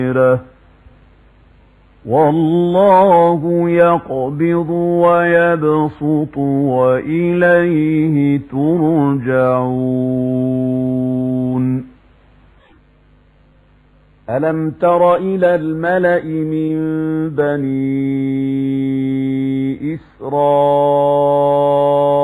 والله يقبض ويبسط وإليه ترجعون ألم تر إلى الملأ من بني إسرائيل